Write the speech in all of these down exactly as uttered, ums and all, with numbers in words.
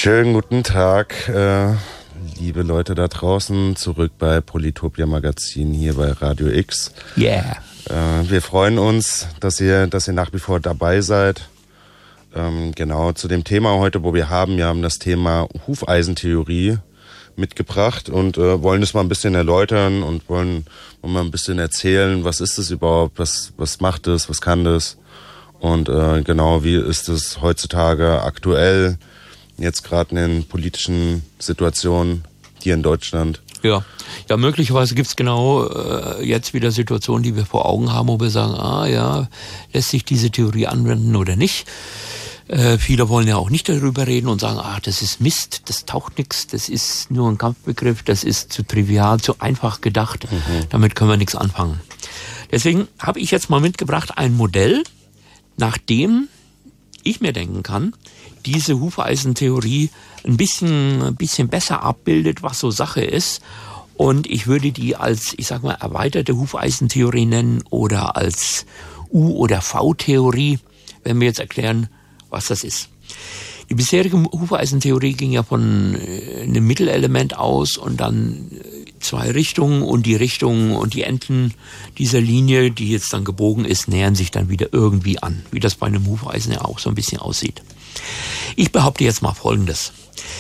Schönen guten Tag, äh, liebe Leute da draußen, zurück bei Polytopia Magazin hier bei Radio X. Yeah. Äh, wir freuen uns, dass ihr, dass ihr nach wie vor dabei seid. Ähm, genau, zu dem Thema heute, wo wir haben, wir haben das Thema Hufeisentheorie mitgebracht und äh, wollen das mal ein bisschen erläutern und wollen, wollen mal ein bisschen erzählen, was ist das überhaupt, was, was macht es, was kann das und äh, genau, wie ist es heutzutage aktuell, jetzt gerade in den politischen Situationen hier in Deutschland. Ja, ja, möglicherweise gibt's genau äh, jetzt wieder Situationen, die wir vor Augen haben, wo wir sagen, ah ja, lässt sich diese Theorie anwenden oder nicht. Äh, viele wollen ja auch nicht darüber reden und sagen, ah, das ist Mist, das taucht nichts, das ist nur ein Kampfbegriff, das ist zu trivial, zu einfach gedacht, mhm. damit können wir nichts anfangen. Deswegen habe ich jetzt mal mitgebracht ein Modell, nach dem ich mir denken kann, diese Hufeisentheorie ein bisschen, ein bisschen besser abbildet, was so Sache ist. Und ich würde die als, ich sag mal, erweiterte Hufeisentheorie nennen oder als U- oder V-Theorie, wenn wir jetzt erklären, was das ist. Die bisherige Hufeisentheorie ging ja von einem Mittelelement aus und dann zwei Richtungen und die Richtungen und die Enden dieser Linie, die jetzt dann gebogen ist, nähern sich dann wieder irgendwie an, wie das bei einem Hufeisen ja auch so ein bisschen aussieht. Ich behaupte jetzt mal Folgendes.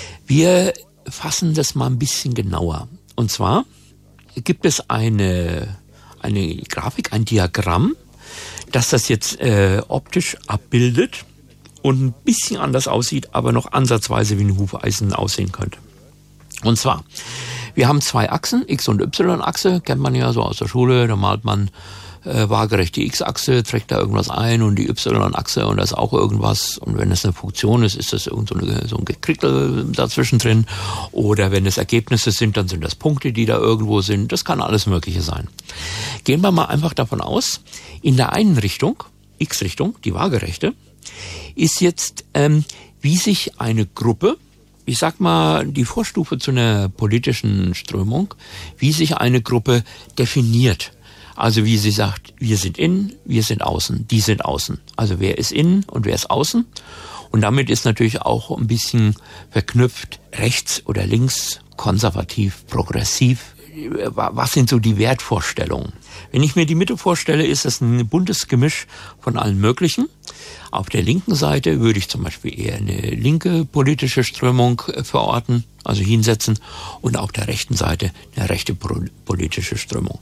Wir fassen das mal ein bisschen genauer. Und zwar gibt es eine, eine Grafik, ein Diagramm, das das jetzt äh, optisch abbildet und ein bisschen anders aussieht, aber noch ansatzweise wie ein Hufeisen aussehen könnte. Und zwar, wir haben zwei Achsen, X- und Y-Achse, kennt man ja so aus der Schule, da malt man äh, waagerecht die X-Achse, trägt da irgendwas ein und die Y-Achse und da ist auch irgendwas. Und wenn es eine Funktion ist, ist das irgend so, eine, so ein Gekrickel dazwischen drin. Oder wenn es Ergebnisse sind, dann sind das Punkte, die da irgendwo sind. Das kann alles Mögliche sein. Gehen wir mal einfach davon aus, in der einen Richtung, X-Richtung, die waagerechte, ist jetzt, ähm, wie sich eine Gruppe, ich sag mal, die Vorstufe zu einer politischen Strömung, wie sich eine Gruppe definiert. Also wie sie sagt, wir sind innen, wir sind außen, die sind außen. Also wer ist innen und wer ist außen? Und damit ist natürlich auch ein bisschen verknüpft rechts oder links, konservativ, progressiv. Was sind so die Wertvorstellungen? Wenn ich mir die Mitte vorstelle, ist das ein buntes Gemisch von allen möglichen. Auf der linken Seite würde ich zum Beispiel eher eine linke politische Strömung verorten, also hinsetzen, und auf der rechten Seite eine rechte politische Strömung.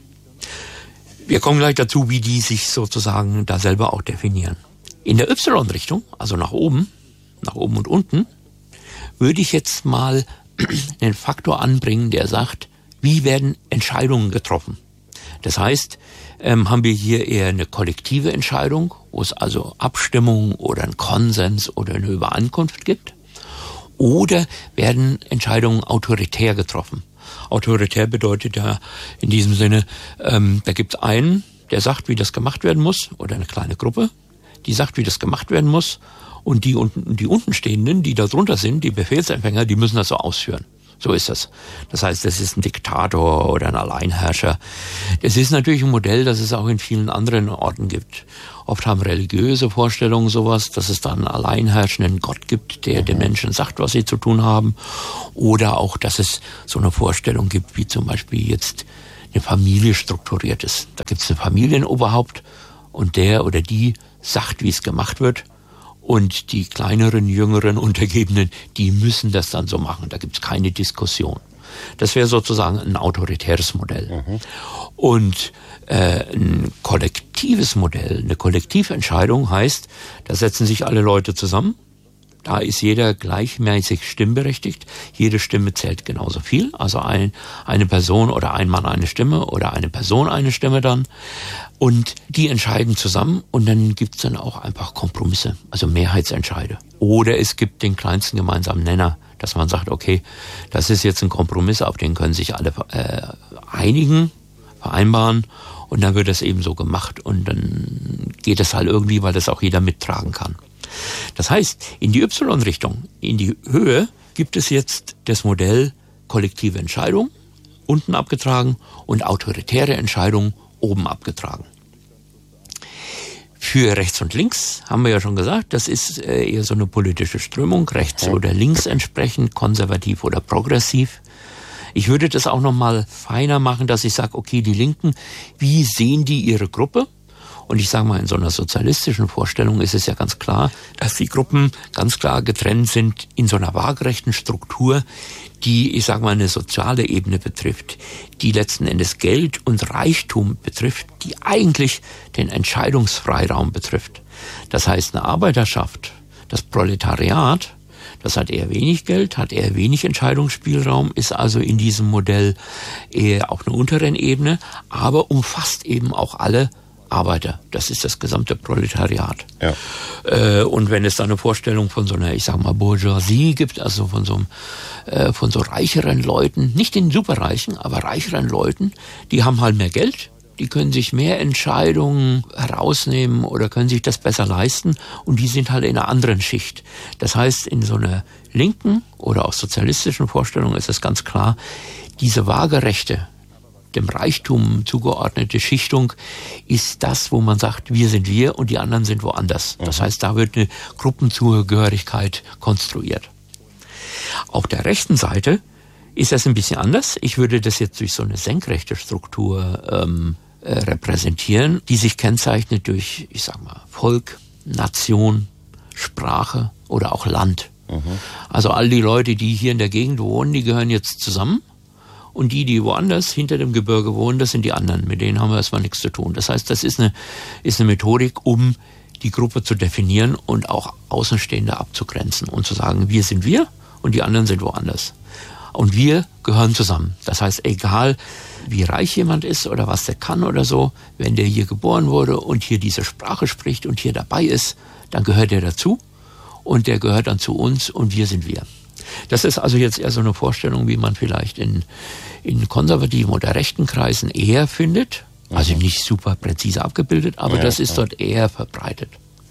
Wir kommen gleich dazu, wie die sich sozusagen da selber auch definieren. In der Y-Richtung, also nach oben, nach oben und unten, würde ich jetzt mal einen Faktor anbringen, der sagt, wie werden Entscheidungen getroffen? Das heißt, ähm, haben wir hier eher eine kollektive Entscheidung, wo es also Abstimmung oder einen Konsens oder eine Übereinkunft gibt? Oder werden Entscheidungen autoritär getroffen? Autoritär bedeutet ja in diesem Sinne, ähm, da gibt es einen, der sagt, wie das gemacht werden muss, oder eine kleine Gruppe, die sagt, wie das gemacht werden muss, und die unten, die untenstehenden, die da drunter sind, die Befehlsempfänger, die müssen das so ausführen. So ist das. Das heißt, das ist ein Diktator oder ein Alleinherrscher. Das ist natürlich ein Modell, das es auch in vielen anderen Orten gibt. Oft haben religiöse Vorstellungen sowas, dass es da einen alleinherrschenden Gott gibt, der mhm. den Menschen sagt, was sie zu tun haben. Oder auch, dass es so eine Vorstellung gibt, wie zum Beispiel jetzt eine Familie strukturiert ist. Da gibt es ein Familienoberhaupt und der oder die sagt, wie es gemacht wird. Und die kleineren, jüngeren Untergebenen, die müssen das dann so machen. Da gibt's keine Diskussion. Das wäre sozusagen ein autoritäres Modell. Mhm. Und äh, ein kollektives Modell, eine Kollektiventscheidung heißt, da setzen sich alle Leute zusammen. Da ist jeder gleichmäßig stimmberechtigt. Jede Stimme zählt genauso viel. Also ein, eine Person oder ein Mann eine Stimme oder eine Person eine Stimme dann. Und die entscheiden zusammen und dann gibt's dann auch einfach Kompromisse, also Mehrheitsentscheide. Oder es gibt den kleinsten gemeinsamen Nenner, dass man sagt, okay, das ist jetzt ein Kompromiss, auf den können sich alle äh, einigen, vereinbaren und dann wird das eben so gemacht und dann geht es halt irgendwie, weil das auch jeder mittragen kann. Das heißt, in die Y-Richtung, in die Höhe, gibt es jetzt das Modell kollektive Entscheidung, unten abgetragen, und autoritäre Entscheidung oben abgetragen. Für rechts und links haben wir ja schon gesagt, das ist eher so eine politische Strömung, rechts oder links entsprechend, konservativ oder progressiv. Ich würde das auch noch mal feiner machen, dass ich sage, okay, die Linken, wie sehen die ihre Gruppe? Und ich sage mal, in so einer sozialistischen Vorstellung ist es ja ganz klar, dass die Gruppen ganz klar getrennt sind in so einer waagerechten Struktur, die, ich sage mal, eine soziale Ebene betrifft, die letzten Endes Geld und Reichtum betrifft, die eigentlich den Entscheidungsfreiraum betrifft. Das heißt, eine Arbeiterschaft, das Proletariat, das hat eher wenig Geld, hat eher wenig Entscheidungsspielraum, ist also in diesem Modell eher auf einer unteren Ebene, aber umfasst eben auch alle Arbeiter. Das ist das gesamte Proletariat. Ja. Äh, und wenn es da eine Vorstellung von so einer, ich sag mal, Bourgeoisie gibt, also von so, äh, von so reicheren Leuten, nicht den Superreichen, aber reicheren Leuten, die haben halt mehr Geld, die können sich mehr Entscheidungen herausnehmen oder können sich das besser leisten und die sind halt in einer anderen Schicht. Das heißt, in so einer linken oder auch sozialistischen Vorstellung ist es ganz klar, diese waagerechte, dem Reichtum zugeordnete Schichtung ist das, wo man sagt, wir sind wir und die anderen sind woanders. Das heißt, da wird eine Gruppenzugehörigkeit konstruiert. Auf der rechten Seite ist das ein bisschen anders. Ich würde das jetzt durch so eine senkrechte Struktur ähm, äh, repräsentieren, die sich kennzeichnet durch, ich sag mal, Volk, Nation, Sprache oder auch Land. Mhm. Also all die Leute, die hier in der Gegend wohnen, die gehören jetzt zusammen. Und die, die woanders hinter dem Gebirge wohnen, das sind die anderen. Mit denen haben wir erstmal nichts zu tun. Das heißt, das ist eine, ist eine Methodik, um die Gruppe zu definieren und auch Außenstehende abzugrenzen und zu sagen, wir sind wir und die anderen sind woanders. Und wir gehören zusammen. Das heißt, egal wie reich jemand ist oder was der kann oder so, wenn der hier geboren wurde und hier diese Sprache spricht und hier dabei ist, dann gehört er dazu und der gehört dann zu uns und wir sind wir. Das ist also jetzt eher so eine Vorstellung, wie man vielleicht in, in konservativen oder rechten Kreisen eher findet. Also nicht super präzise abgebildet, aber ja, das ist ja. dort eher verbreitet.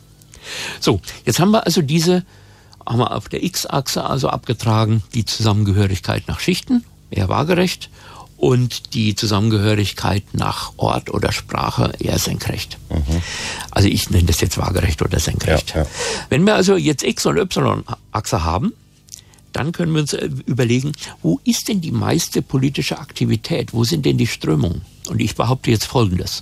So, jetzt haben wir also diese, haben wir auf der X-Achse also abgetragen, die Zusammengehörigkeit nach Schichten, eher waagerecht, und die Zusammengehörigkeit nach Ort oder Sprache eher senkrecht. Mhm. Also ich nenne das jetzt waagerecht oder senkrecht. Ja, ja. Wenn wir also jetzt X- und Y-Achse haben, dann können wir uns überlegen, wo ist denn die meiste politische Aktivität? Wo sind denn die Strömungen? Und ich behaupte jetzt Folgendes.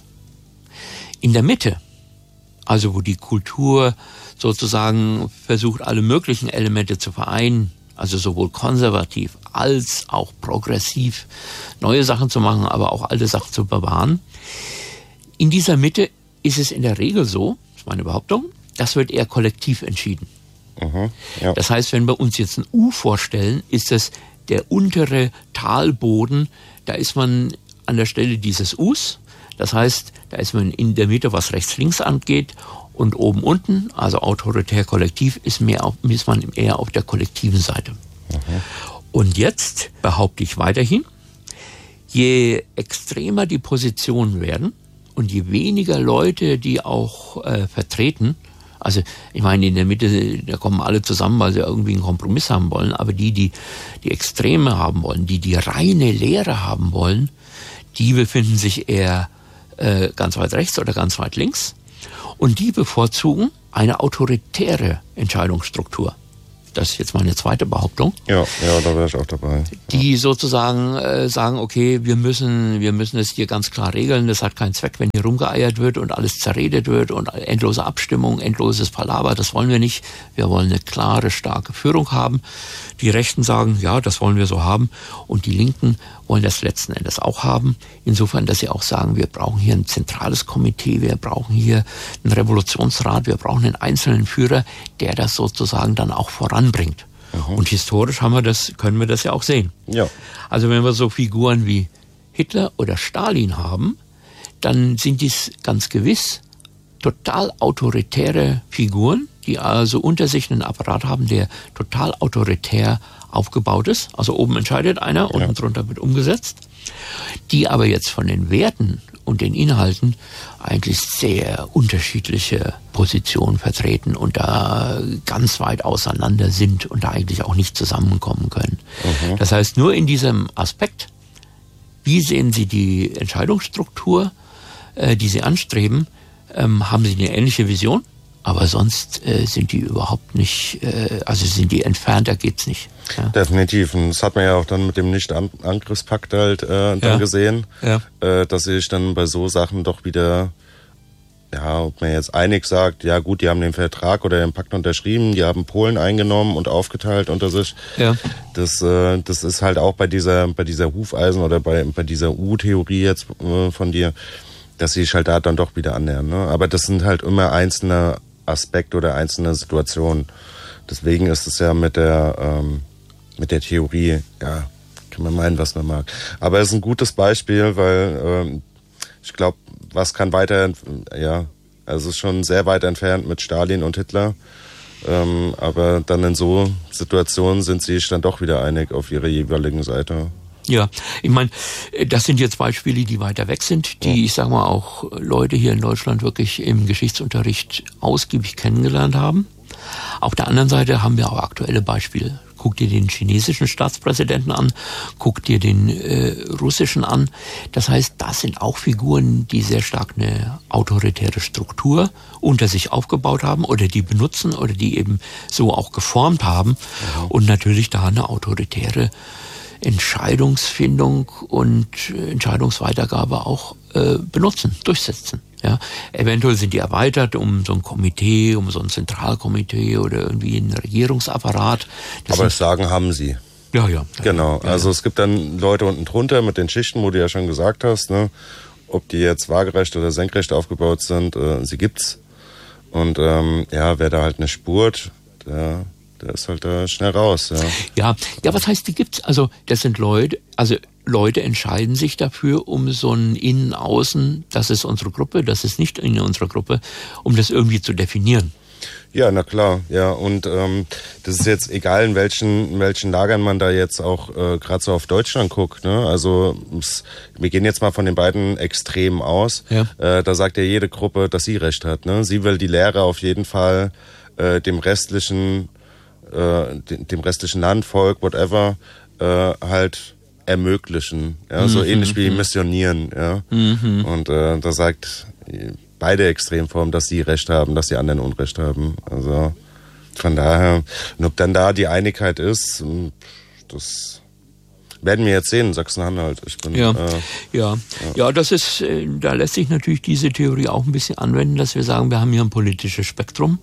In der Mitte, also wo die Kultur sozusagen versucht, alle möglichen Elemente zu vereinen, also sowohl konservativ als auch progressiv neue Sachen zu machen, aber auch alte Sachen zu bewahren. In dieser Mitte ist es in der Regel so, das ist meine Behauptung, das wird eher kollektiv entschieden. Mhm, ja. Das heißt, wenn wir uns jetzt ein U vorstellen, ist es der untere Talboden, da ist man an der Stelle dieses Us, das heißt, da ist man in der Mitte, was rechts-links angeht, und oben unten, also autoritär-kollektiv, ist, mehr auf, ist man eher auf der kollektiven Seite. Mhm. Und jetzt behaupte ich weiterhin, je extremer die Positionen werden und je weniger Leute, die auch äh, vertreten, also ich meine, in der Mitte, da kommen alle zusammen, weil sie irgendwie einen Kompromiss haben wollen, aber die, die die Extreme haben wollen, die die reine Lehre haben wollen, die befinden sich eher äh, ganz weit rechts oder ganz weit links und die bevorzugen eine autoritäre Entscheidungsstruktur. Das ist jetzt meine zweite Behauptung. Ja, ja, da wäre ich auch dabei. Die sozusagen äh, sagen, okay, wir müssen, wir müssen es hier ganz klar regeln. Das hat keinen Zweck, wenn hier rumgeeiert wird und alles zerredet wird und endlose Abstimmung, endloses Palaver. Das wollen wir nicht. Wir wollen eine klare, starke Führung haben. Die Rechten sagen, ja, das wollen wir so haben. Und die Linken wollen das letzten Endes auch haben. Insofern, dass sie auch sagen, wir brauchen hier ein zentrales Komitee, wir brauchen hier einen Revolutionsrat, wir brauchen einen einzelnen Führer, der das sozusagen dann auch voranbringt. Mhm. Und historisch haben wir das, können wir das ja auch sehen. Ja. Also wenn wir so Figuren wie Hitler oder Stalin haben, dann sind dies ganz gewiss total autoritäre Figuren, die also unter sich einen Apparat haben, der total autoritär aufgebaut ist. Also oben entscheidet einer, ja. Unten drunter wird umgesetzt. Die aber jetzt von den Werten und den Inhalten eigentlich sehr unterschiedliche Positionen vertreten und da ganz weit auseinander sind und da eigentlich auch nicht zusammenkommen können. Mhm. Das heißt, nur in diesem Aspekt, wie sehen Sie die Entscheidungsstruktur, äh, die Sie anstreben, ähm, haben sie eine ähnliche Vision, aber sonst äh, sind die überhaupt nicht, äh, also sind die entfernt, da geht's nicht. Ja. Definitiv. Und das hat man ja auch dann mit dem Nicht-Angriffspakt halt äh, dann ja. gesehen, ja. Äh, dass sie sich dann bei so Sachen doch wieder, ja, ob man jetzt einig sagt, ja gut, die haben den Vertrag oder den Pakt unterschrieben, die haben Polen eingenommen und aufgeteilt unter sich. Ja. Das, äh, das ist halt auch bei dieser, bei dieser Hufeisen oder bei, bei dieser U-Theorie jetzt äh, von dir, dass sie sich halt da dann doch wieder annähern. Ne? Aber das sind halt immer einzelne Aspekte oder einzelne Situationen. Deswegen ist es ja mit der, ähm, mit der Theorie, ja, kann man meinen, was man mag. Aber es ist ein gutes Beispiel, weil ähm, ich glaube, was kann weiter, ja, also es ist schon sehr weit entfernt mit Stalin und Hitler. Ähm, aber dann in so Situationen sind sie sich dann doch wieder einig auf ihrer jeweiligen Seite. Ja, ich meine, das sind jetzt Beispiele, die weiter weg sind, die, ja. ich sag mal, auch Leute hier in Deutschland wirklich im Geschichtsunterricht ausgiebig kennengelernt haben. Auf der anderen Seite haben wir auch aktuelle Beispiele. Guck dir den chinesischen Staatspräsidenten an, guck dir den äh, russischen an. Das heißt, das sind auch Figuren, die sehr stark eine autoritäre Struktur unter sich aufgebaut haben oder die benutzen oder die eben so auch geformt haben ja. und natürlich da eine autoritäre Entscheidungsfindung und Entscheidungsweitergabe auch äh, benutzen, durchsetzen. Ja, eventuell sind die erweitert um so ein Komitee, um so ein Zentralkomitee oder irgendwie einen Regierungsapparat. Das Aber Sagen haben sie. Ja, ja. Genau, ja, also ja. es gibt dann Leute unten drunter mit den Schichten, wo du ja schon gesagt hast, ne, ob die jetzt waagerecht oder senkrecht aufgebaut sind, äh, sie gibt's. Und ähm, ja, wer da halt nicht spurt, der, der ist halt da schnell raus. Ja. ja, ja, was heißt, die gibt's? Also das sind Leute, also Leute entscheiden sich dafür, um so ein Innen-Außen, das ist unsere Gruppe, das ist nicht in unserer Gruppe, um das irgendwie zu definieren. Ja, na klar, ja, und ähm, das ist jetzt egal, in welchen, in welchen Lagern man da jetzt auch äh, gerade so auf Deutschland guckt, ne? Also es, wir gehen jetzt mal von den beiden Extremen aus. Ja. Äh, da sagt ja jede Gruppe, dass sie recht hat, ne? Sie will die Lehre auf jeden Fall äh, dem restlichen, äh, dem, dem restlichen Land, Volk, whatever, äh, halt ermöglichen, ja, mhm. so ähnlich wie missionieren, ja. Mhm. Und äh, da sagt beide Extremformen, dass sie Recht haben, dass die anderen Unrecht haben. Also von daher, und ob dann da die Einigkeit ist, das werden wir jetzt sehen in Sachsen-Anhalt. Ich bin, ja, äh, ja, ja, ja, das ist, da lässt sich natürlich diese Theorie auch ein bisschen anwenden, dass wir sagen, wir haben hier ein politisches Spektrum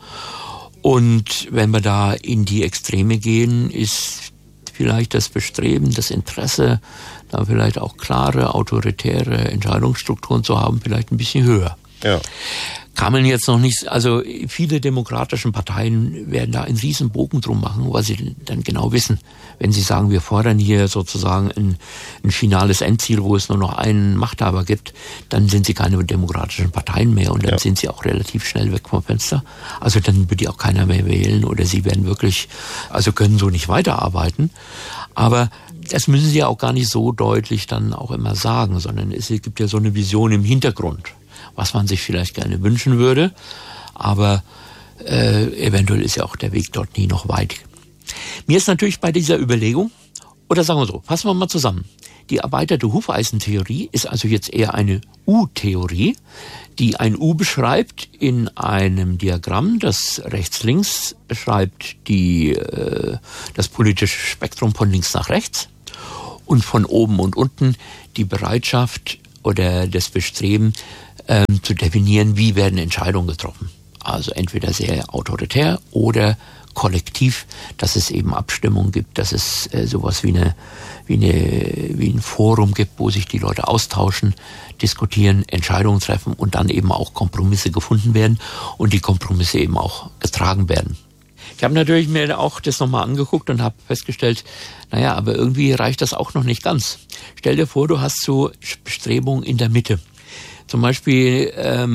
und wenn wir da in die Extreme gehen, ist vielleicht das Bestreben, das Interesse, da vielleicht auch klare, autoritäre Entscheidungsstrukturen zu haben, vielleicht ein bisschen höher. Ja. Kann man jetzt noch nicht, also viele demokratische Parteien werden da einen riesen Bogen drum machen, weil sie dann genau wissen, wenn sie sagen, wir fordern hier sozusagen ein, ein finales Endziel, wo es nur noch einen Machthaber gibt, dann sind sie keine demokratischen Parteien mehr und dann ja. sind sie auch relativ schnell weg vom Fenster. Also dann wird die auch keiner mehr wählen oder sie werden wirklich, also können so nicht weiterarbeiten. Aber das müssen sie ja auch gar nicht so deutlich dann auch immer sagen, sondern es gibt ja so eine Vision im Hintergrund, was man sich vielleicht gerne wünschen würde, aber äh, eventuell ist ja auch der Weg dort nie noch weit. Mir ist natürlich bei dieser Überlegung, oder sagen wir so, fassen wir mal zusammen, die erweiterte Hufeisentheorie ist also jetzt eher eine U-Theorie, die ein U beschreibt in einem Diagramm, das rechts-links beschreibt die, äh, das politische Spektrum von links nach rechts und von oben und unten die Bereitschaft oder das Bestreben, Ähm, zu definieren, wie werden Entscheidungen getroffen. Also entweder sehr autoritär oder kollektiv, dass es eben Abstimmungen gibt, dass es äh, sowas wie eine, wie eine, wie ein Forum gibt, wo sich die Leute austauschen, diskutieren, Entscheidungen treffen und dann eben auch Kompromisse gefunden werden und die Kompromisse eben auch getragen werden. Ich habe natürlich mir auch das nochmal angeguckt und habe festgestellt, naja, aber irgendwie reicht das auch noch nicht ganz. Stell dir vor, du hast so Bestrebungen in der Mitte. Zum Beispiel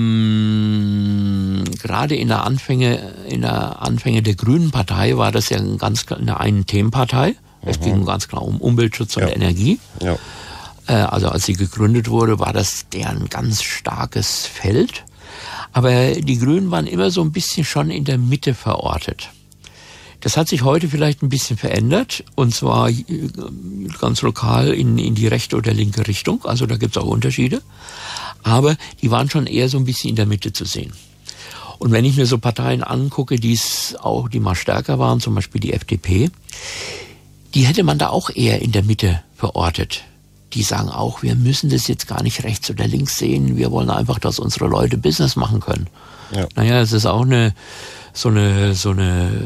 ähm, gerade in der Anfänge in der Anfänge der Grünen Partei war das ja ein ganz eine einen Themenpartei. Es mhm. ging ganz klar um Umweltschutz und ja. Energie. Ja. Äh, also als sie gegründet wurde, war das deren ganz starkes Feld. Aber die Grünen waren immer so ein bisschen schon in der Mitte verortet. Das hat sich heute vielleicht ein bisschen verändert, und zwar ganz lokal in, in die rechte oder linke Richtung. Also da gibt es auch Unterschiede. Aber die waren schon eher so ein bisschen in der Mitte zu sehen. Und wenn ich mir so Parteien angucke, die es auch, die mal stärker waren, zum Beispiel die F D P, die hätte man da auch eher in der Mitte verortet. Die sagen auch, wir müssen das jetzt gar nicht rechts oder links sehen, wir wollen einfach, dass unsere Leute Business machen können. Ja. Naja, es ist auch eine, so eine, so eine,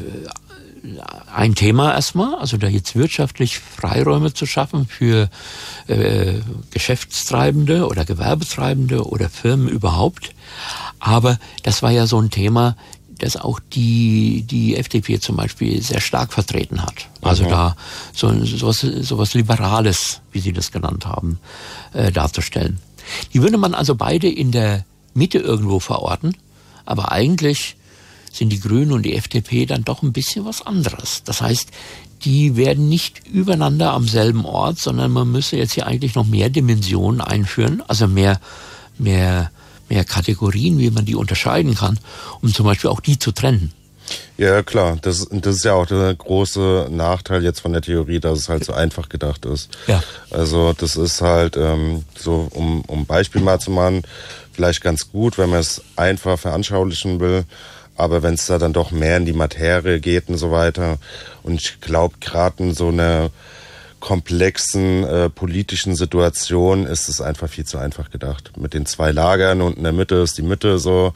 ein Thema erstmal, also da jetzt wirtschaftlich Freiräume zu schaffen für äh, Geschäftstreibende oder Gewerbetreibende oder Firmen überhaupt. Aber das war ja so ein Thema, das auch die die F D P zum Beispiel sehr stark vertreten hat. Also mhm. da so sowas, sowas Liberales, wie sie das genannt haben, äh, darzustellen. Die würde man also beide in der Mitte irgendwo verorten, aber eigentlich sind die Grünen und die F D P dann doch ein bisschen was anderes. Das heißt, die werden nicht übereinander am selben Ort, sondern man müsste jetzt hier eigentlich noch mehr Dimensionen einführen, also mehr mehr mehr Kategorien, wie man die unterscheiden kann, um zum Beispiel auch die zu trennen. Ja, klar. Das, das ist ja auch der große Nachteil jetzt von der Theorie, dass es halt so einfach gedacht ist. Ja. Also das ist halt ähm, so, um um Beispiel mal zu machen, vielleicht ganz gut, wenn man es einfach veranschaulichen will. Aber wenn es da dann doch mehr in die Materie geht und so weiter. Und ich glaube, gerade in so einer komplexen äh, politischen Situation ist es einfach viel zu einfach gedacht. Mit den zwei Lagern und in der Mitte ist die Mitte so.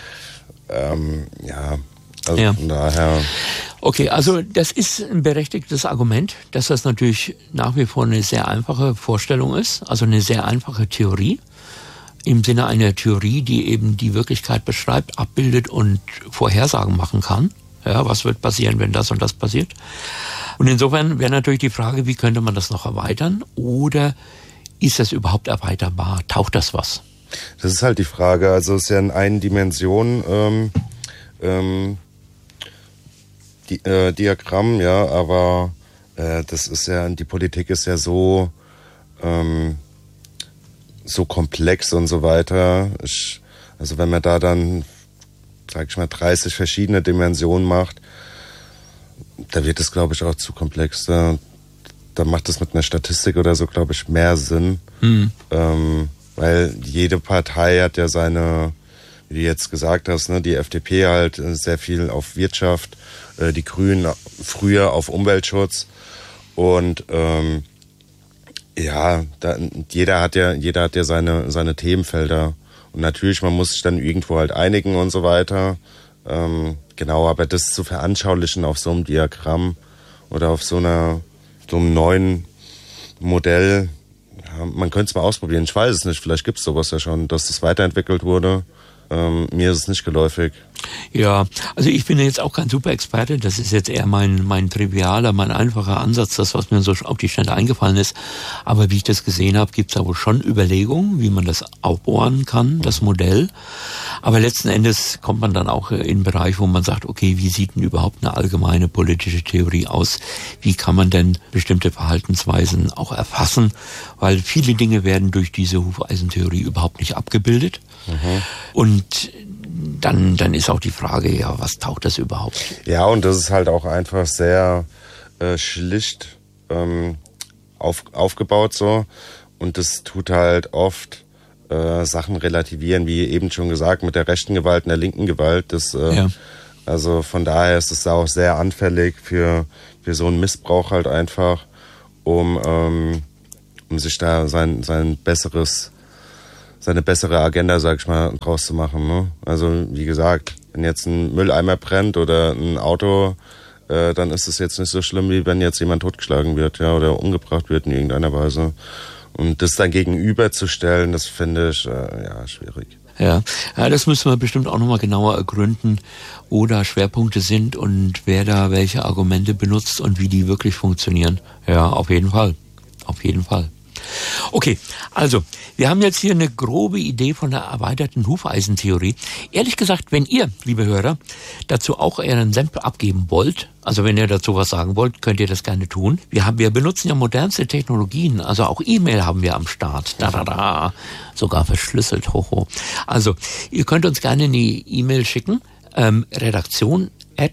Ähm, ja, also ja. Von daher. Okay, also das ist ein berechtigtes Argument, dass das natürlich nach wie vor eine sehr einfache Vorstellung ist, also eine sehr einfache Theorie. Im Sinne einer Theorie, die eben die Wirklichkeit beschreibt, abbildet und Vorhersagen machen kann. Ja, was wird passieren, wenn das und das passiert? Und insofern wäre natürlich die Frage, wie könnte man das noch erweitern? Oder ist das überhaupt erweiterbar? Taucht das was? Das ist halt die Frage. Also es ist ja in einen Dimensionen ähm, ähm, die, äh, Diagramm, ja, aber äh, das ist ja, die Politik ist ja so ähm, so komplex und so weiter. Ich, also wenn man da dann, sag ich mal, dreißig verschiedene Dimensionen macht, da wird es, glaube ich, auch zu komplex. Da, da macht es mit einer Statistik oder so, glaube ich, mehr Sinn. Mhm. Ähm, weil jede Partei hat ja seine, wie du jetzt gesagt hast, ne, die F D P halt sehr viel auf Wirtschaft, äh, die Grünen früher auf Umweltschutz und ähm, ja, da, jeder hat ja, jeder hat ja seine, seine Themenfelder. Und natürlich, man muss sich dann irgendwo halt einigen und so weiter. Ähm, genau, aber das zu veranschaulichen auf so einem Diagramm oder auf so einer, so einem neuen Modell, ja, man könnte es mal ausprobieren. Ich weiß es nicht, vielleicht gibt es sowas ja schon, dass das weiterentwickelt wurde. Ähm, mir ist es nicht geläufig. Ja, also ich bin jetzt auch kein Super-Experte, das ist jetzt eher mein mein trivialer, mein einfacher Ansatz, das, was mir so auf die Schnelle eingefallen ist. Aber wie ich das gesehen habe, gibt es da wohl schon Überlegungen, wie man das aufbohren kann, das Modell. Aber letzten Endes kommt man dann auch in einen Bereich, wo man sagt, okay, wie sieht denn überhaupt eine allgemeine politische Theorie aus? Wie kann man denn bestimmte Verhaltensweisen auch erfassen? Weil viele Dinge werden durch diese Hufeisentheorie überhaupt nicht abgebildet. Mhm. Und dann, dann ist auch die Frage, ja, was taucht das überhaupt? Ja, und das ist halt auch einfach sehr äh, schlicht ähm, auf, aufgebaut so. Und das tut halt oft äh, Sachen relativieren, wie eben schon gesagt, mit der rechten Gewalt und der linken Gewalt. Das, äh, ja. Also von daher ist es da auch sehr anfällig für, für so einen Missbrauch halt einfach, um, ähm, um sich da sein, sein besseres seine bessere Agenda, sag ich mal, draus zu machen. Ne? Also wie gesagt, wenn jetzt ein Mülleimer brennt oder ein Auto, äh, dann ist es jetzt nicht so schlimm, wie wenn jetzt jemand totgeschlagen wird, ja, oder umgebracht wird in irgendeiner Weise. Und das dann gegenüberzustellen, das finde ich äh, ja schwierig. Ja, ja, das müssen wir bestimmt auch nochmal genauer ergründen, wo da Schwerpunkte sind und wer da welche Argumente benutzt und wie die wirklich funktionieren. Ja, auf jeden Fall. Auf jeden Fall. Okay, also, wir haben jetzt hier eine grobe Idee von der erweiterten Hufeisentheorie. Ehrlich gesagt, wenn ihr, liebe Hörer, dazu auch euren Senf abgeben wollt, also wenn ihr dazu was sagen wollt, könnt ihr das gerne tun. Wir haben, wir benutzen ja modernste Technologien, also auch E-Mail haben wir am Start. Da, da, da. Sogar verschlüsselt, hoho. Also, ihr könnt uns gerne eine E-Mail schicken, ähm, redaktion at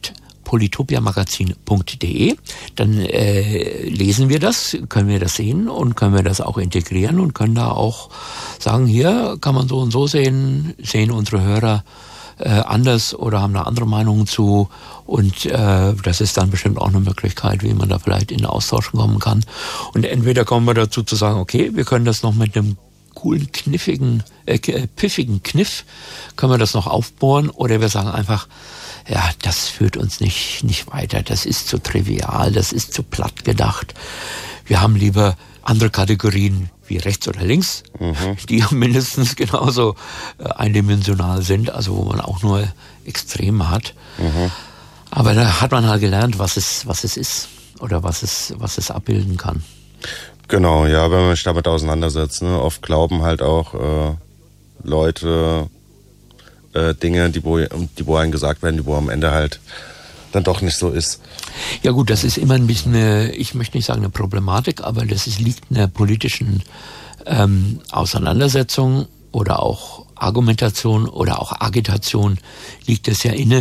polytopiamagazin punkt de. Dann äh, lesen wir das, können wir das sehen und können wir das auch integrieren und können da auch sagen, hier kann man so und so sehen, sehen unsere Hörer äh, anders oder haben eine andere Meinung zu. Und äh, das ist dann bestimmt auch eine Möglichkeit, wie man da vielleicht in den Austausch kommen kann. Und entweder kommen wir dazu zu sagen, okay, wir können das noch mit einem coolen, kniffigen, äh, pfiffigen Kniff, können wir das noch aufbohren, oder wir sagen einfach, ja, das führt uns nicht, nicht weiter, das ist zu trivial, das ist zu platt gedacht. Wir haben lieber andere Kategorien wie rechts oder links, mhm. die mindestens genauso äh, eindimensional sind, also wo man auch nur Extreme hat. Mhm. Aber da hat man halt gelernt, was es, was es ist oder was es, was es abbilden kann. Genau, ja, wenn man sich damit auseinandersetzt. Ne? Oft glauben halt auch äh, Leute äh, Dinge, die wo, die wo einem gesagt werden, die wo am Ende halt dann doch nicht so ist. Ja gut, das ist immer ein bisschen eine, ich möchte nicht sagen eine Problematik, aber das ist, liegt in der politischen ähm, Auseinandersetzung oder auch Argumentation oder auch Agitation, liegt es ja inne,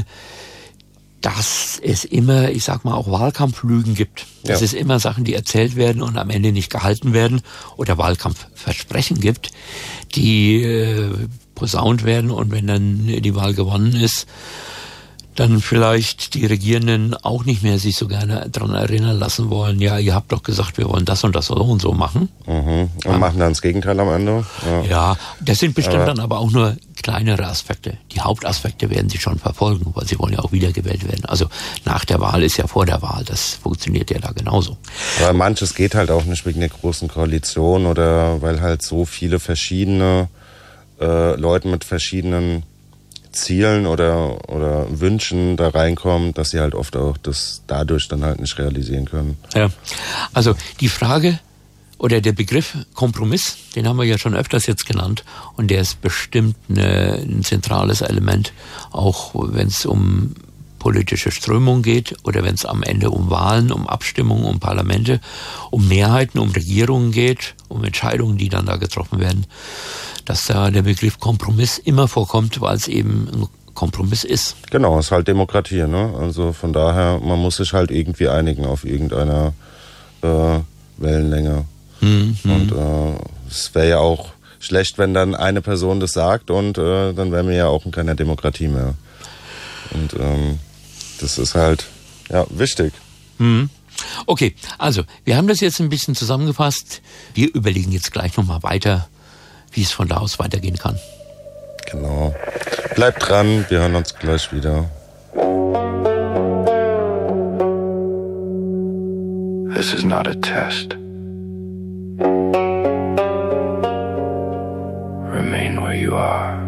dass es immer, ich sag mal, auch Wahlkampflügen gibt. Dass ja. es immer Sachen, die erzählt werden und am Ende nicht gehalten werden, oder Wahlkampfversprechen gibt, die äh, posaunt werden, und wenn dann die Wahl gewonnen ist, dann vielleicht die Regierenden auch nicht mehr sich so gerne daran erinnern lassen wollen, ja, ihr habt doch gesagt, wir wollen das und das so und so machen. Mhm. Und ja. machen dann das Gegenteil am Ende. Ja, ja, das sind bestimmt aber dann aber auch nur kleinere Aspekte. Die Hauptaspekte werden sie schon verfolgen, weil sie wollen ja auch wiedergewählt werden. Also nach der Wahl ist ja vor der Wahl, das funktioniert ja da genauso. Aber manches geht halt auch nicht wegen der großen Koalition oder weil halt so viele verschiedene äh, Leute mit verschiedenen Zielen oder oder Wünschen da reinkommen, dass sie halt oft auch das dadurch dann halt nicht realisieren können. Ja, also die Frage oder der Begriff Kompromiss, den haben wir ja schon öfters jetzt genannt, und der ist bestimmt eine, ein zentrales Element, auch wenn es um politische Strömung geht oder wenn es am Ende um Wahlen, um Abstimmungen, um Parlamente, um Mehrheiten, um Regierungen geht, um Entscheidungen, die dann da getroffen werden, dass da der Begriff Kompromiss immer vorkommt, weil es eben ein Kompromiss ist. Genau, es ist halt Demokratie, ne? Also von daher, man muss sich halt irgendwie einigen auf irgendeiner äh, Wellenlänge. Mhm. Und äh, es wäre ja auch schlecht, wenn dann eine Person das sagt, und äh, dann wären wir ja auch in keiner Demokratie mehr. Und ähm, das ist halt, ja, wichtig. Mhm. Okay, also, wir haben das jetzt ein bisschen zusammengefasst. Wir überlegen jetzt gleich nochmal weiter, wie es von da aus weitergehen kann. Genau. Bleibt dran, wir hören uns gleich wieder. This is not a test. Remain where you are.